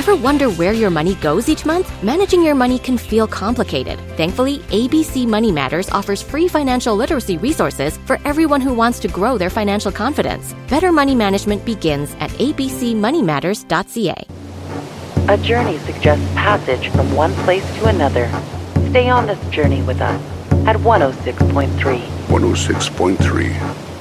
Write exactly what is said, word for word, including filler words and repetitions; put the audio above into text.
Ever wonder where your money goes each month? Managing your money can feel complicated. Thankfully, A B C Money Matters offers free financial literacy resources for everyone who wants to grow their financial confidence. Better money management begins at a b c money matters dot c a. A journey suggests passage from one place to another. Stay on this journey with us at one oh six point three. one oh six point three.